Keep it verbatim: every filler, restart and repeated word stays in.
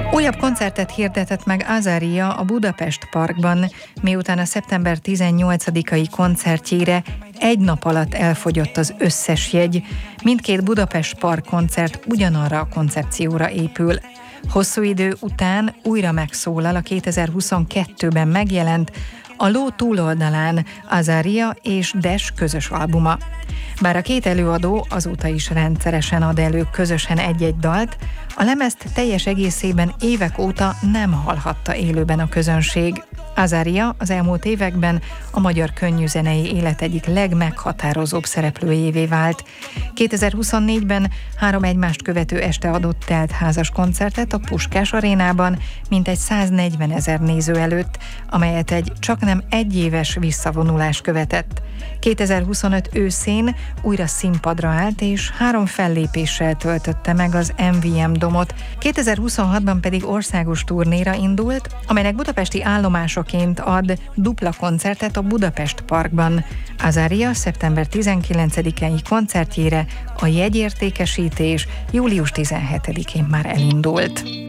Újabb koncertet hirdetett meg Azaria a Budapest Parkban, miután a szeptember tizennyolcadikai koncertjére egy nap alatt elfogyott az összes jegy. Mindkét Budapest Park koncert ugyanarra a koncepcióra épül. Hosszú idő után újra megszólal a kétezer-huszonkettőben megjelent A ló túloldalán Azaria és Des közös albuma. Bár a két előadó azóta is rendszeresen ad elő közösen egy-egy dalt, a lemezt teljes egészében évek óta nem hallhatta élőben a közönség. Azaria az elmúlt években a magyar könnyűzenei élet egyik legmeghatározóbb szereplőjévé vált. kétezer-huszonnégyben három egymást követő este adott teltházas koncertet a Puskás Arénában, mintegy száznegyvenezer néző előtt, amelyet egy csaknem egyéves visszavonulás követett. kétezer-huszonöt őszén újra színpadra állt, és három fellépéssel töltötte meg az em vé em Domot. kétezer-huszonhatban pedig országos turnéra indult, amelynek budapesti állomásoként ad dupla koncertet a Budapest Parkban. Azaria szeptember tizenkilencedikei koncertjére a jegyértékesítés július tizenhetedikén már elindult.